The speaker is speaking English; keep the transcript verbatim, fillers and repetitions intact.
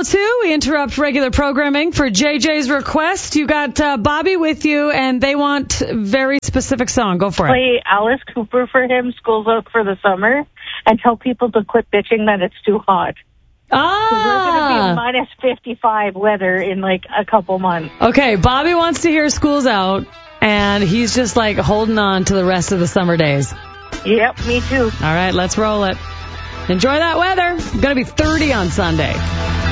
two, we interrupt regular programming for J J's request. You got uh, Bobby with you, and they want a very specific song. Go for it. Play Alice Cooper for him, School's Out for the Summer, and tell people to quit bitching that it's too hot. Ah! We're going to be minus fifty-five weather in like a couple months. Okay, Bobby wants to hear School's Out, and he's just like holding on to the rest of the summer days. Yep, me too. All right, let's roll it. Enjoy that weather. It's going to be thirty on Sunday.